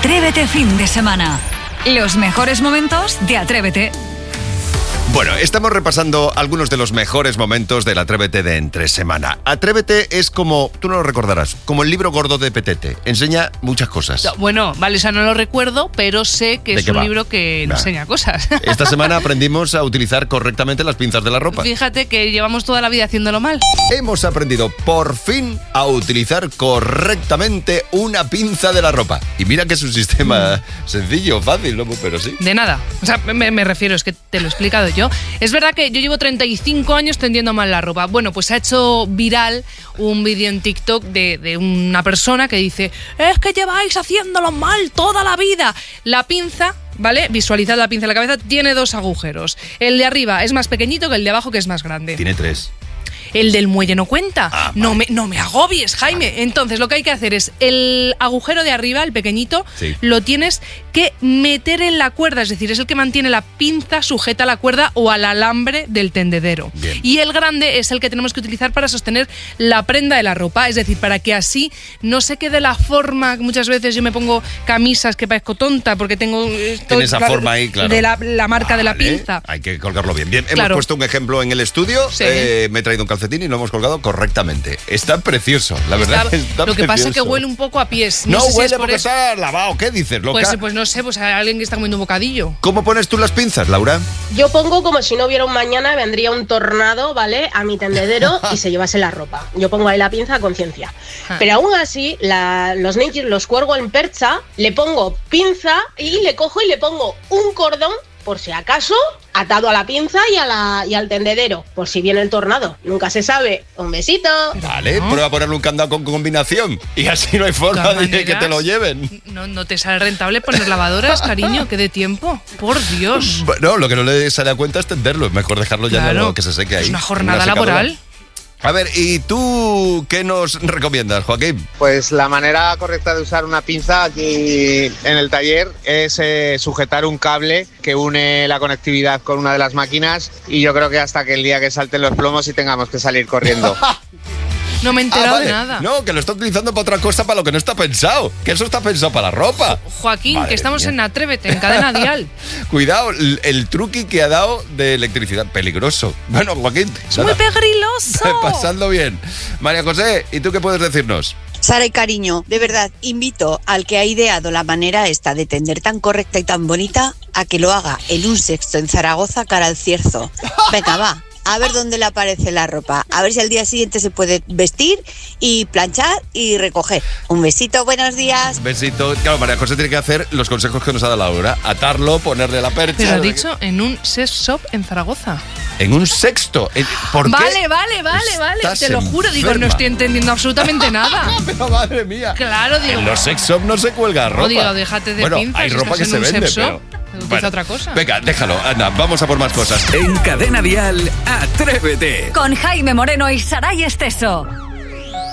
Atrévete fin de semana. Los mejores momentos de Atrévete. Bueno, estamos repasando algunos de los mejores momentos del Atrévete de entre semana. Atrévete es como, tú no lo recordarás, como el libro gordo de Petete. Enseña muchas cosas. Bueno, vale, o sea, no lo recuerdo, pero sé que es un libro que enseña cosas. Esta semana aprendimos a utilizar correctamente las pinzas de la ropa. Fíjate que llevamos toda la vida haciéndolo mal. Hemos aprendido por fin a utilizar correctamente una pinza de la ropa. Y mira que es un sistema sencillo, fácil, ¿no? Pero sí. De nada. O sea, me refiero, es que te lo he explicado yo. Es verdad que yo llevo 35 años tendiendo mal la ropa. Bueno, pues se ha hecho viral un vídeo en TikTok de una persona que dice: es que lleváis haciéndolo mal toda la vida. La pinza, ¿vale? Visualizad la pinza en la cabeza, tiene 2 agujeros. El de arriba es más pequeñito que el de abajo, que es más grande. Tiene 3. El del muelle no cuenta. No me agobies, Jaime. Entonces lo que hay que hacer es el agujero de arriba, el pequeñito, lo tienes que meter en la cuerda, es decir, es el que mantiene la pinza sujeta a la cuerda o al alambre del tendedero. Bien. Y el grande es el que tenemos que utilizar para sostener la prenda de la ropa, es decir, para que así no se quede la forma. Muchas veces yo me pongo camisas que parezco tonta porque tengo esa forma ahí, claro, de la marca de la pinza. Hay que colgarlo bien. Bien, Claro. hemos puesto un ejemplo en el estudio. Sí. Me he traído un calcetín y lo hemos colgado correctamente. Está precioso, la verdad. Está lo que pasa es que precioso. huele un poco a pies. No sé si huele es por porque eso. está lavado. ¿Qué dices, loca? Pues no sé, pues hay alguien que está comiendo un bocadillo. ¿Cómo pones tú las pinzas, Laura? Yo pongo como si no hubiera un mañana, vendría un tornado, ¿vale? A mi tendedero y se llevase la ropa. Yo pongo ahí la pinza a conciencia. Pero aún así, los ninjas los cuelgo en percha, le pongo pinza y le cojo y le pongo un cordón, por si acaso, atado a la pinza y al tendedero, por si viene el tornado. Nunca se sabe. Un besito. Vale, prueba a ponerle un candado con combinación y así no hay forma de que te lo lleven. No te sale rentable poner lavadoras, cariño, que de tiempo. Por Dios. No, lo que no le sale a cuenta es tenderlo. Es mejor dejarlo ya Claro. que se seque ahí. Es una jornada Una secadora. laboral. A ver, ¿y tú qué nos recomiendas, Joaquín? Pues la manera correcta de usar una pinza aquí en el taller es sujetar un cable que une la conectividad con una de las máquinas, y yo creo que hasta que el día que salten los plomos y tengamos que salir corriendo. No me he enterado vale. de nada. No, que lo está utilizando para otra cosa, para lo que no está pensado. Que eso está pensado para la ropa. Joaquín, Madre que estamos mía. en Atrévete, en Cadena Dial. Cuidado, el truqui que ha dado de electricidad. Peligroso. Bueno, Joaquín. Es muy pegriloso. Pasando bien. María José, ¿y tú qué puedes decirnos? Sara y cariño, de verdad, invito al que ha ideado la manera esta de tender tan correcta y tan bonita a que lo haga el 1 sexto en Zaragoza cara al Cierzo. Venga, va. A ver dónde le aparece la ropa. A ver si al día siguiente se puede vestir y planchar y recoger. Un besito, buenos días. Besito. Claro, María José tiene que hacer los consejos que nos ha dado Laura. Atarlo, ponerle la percha. Pero ha dicho en un sex shop en Zaragoza. En un sexto. ¿Por qué? Vale. Estás Te lo juro, digo, enferma. no estoy entendiendo absolutamente nada. Pero madre mía. Claro, digo. En los sex shop no se cuelga ropa. No, digo, déjate de pinzas. hay si ropa estás que en se un vende, sex shop, pero... utiliza otra cosa. Venga, déjalo. Anda, vamos a por más cosas. En Cadena Dial, Atrévete. Con Jaime Moreno y Saray Esteso.